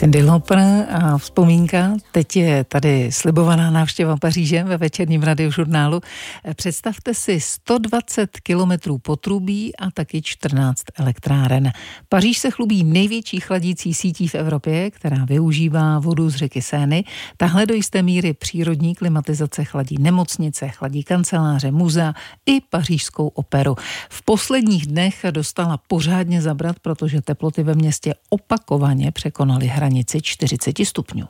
Cyndi Lauper a vzpomínka. Teď je tady slibovaná návštěva Paříže ve večerním radiožurnálu. Představte si 120 kilometrů potrubí a taky 14 elektráren. Paříž se chlubí největší chladící sítí v Evropě, která využívá vodu z řeky Seiny. Tahle do jisté míry přírodní klimatizace chladí nemocnice, chladí kanceláře, muzea i pařížskou operu. V posledních dnech dostala pořádně zabrat, protože teploty ve městě opakovaně překonaly hranici 40 stupňů.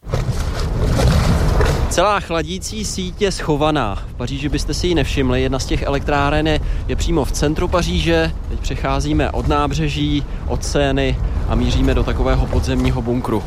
Celá chladící síť je schovaná. V Paříži byste si ji nevšimli. Jedna z těch elektráren je přímo v centru Paříže. Teď přecházíme od nábřeží, od Seiny a míříme do takového podzemního bunkru.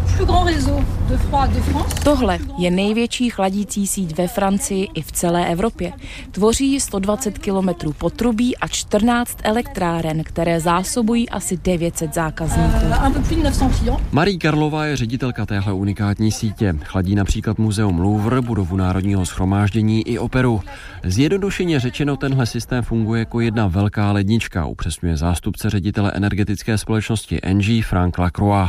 Tohle je největší chladící síť ve Francii i v celé Evropě. Tvoří 120 kilometrů potrubí a 14 elektráren, které zásobují asi 900 zákazníků. Marie Karlová je ředitelka téhle unikátní sítě. Chladí například muzeum Louvre, budovu Národního shromáždění i operu. Zjednodušeně řečeno, tenhle systém funguje jako jedna velká lednička, upřesňuje zástupce ředitele energetické společnosti Engie Frank Lacroix.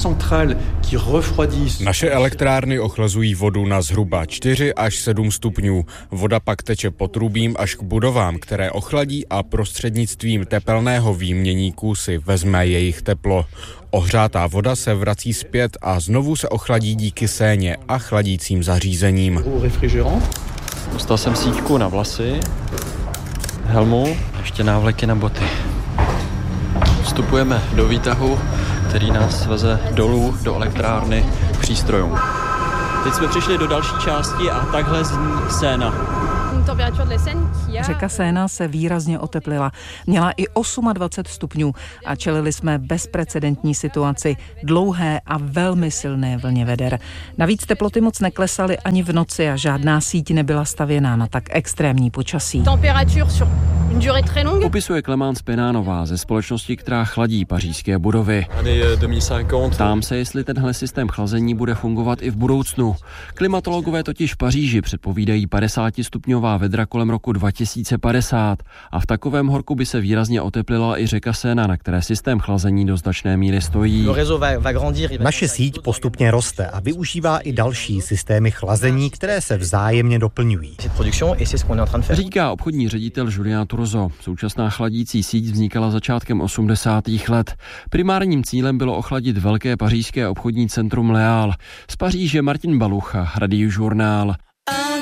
Naše elektrárny ochlazují vodu na zhruba 4 až 7 stupňů. Voda pak teče potrubím až k budovám, které ochladí a prostřednictvím tepelného výměníku si vezme jejich teplo. Ohřátá voda se vrací zpět a znovu se ochladí díky Séně a chladícím zařízením. Dostal jsem síťku na vlasy, helmu, ještě návleky na boty. Vstupujeme do výtahu, který nás veze dolů do elektrárny k přístrojům. Teď jsme přišli do další části a takhle zní Séna. Řeka Seina se výrazně oteplila. Měla i 28 stupňů a čelili jsme bezprecedentní situaci, dlouhé a velmi silné vlně veder. Navíc teploty moc neklesaly ani v noci a žádná síť nebyla stavěná na tak extrémní počasí. Popisuje Clémence Pénánová ze společnosti, která chladí pařížské budovy. Ptám se, jestli tenhle systém chlazení bude fungovat i v budoucnu. Klimatologové totiž v Paříži předpovídají 50stupňová vedra kolem roku 2050 a v takovém horku by se výrazně oteplila i řeka Seina, na které systém chlazení do značné míry stojí. Naše síť postupně roste a využívá i další systémy chlazení, které se vzájemně doplňují. Říká obchodní ředitel Julien Turzo. Současná chladící síť vznikala začátkem 80. let. Primárním cílem bylo ochladit velké pařížské obchodní centrum Léal. Z Paříže Martin Balucha, Radiožurnál.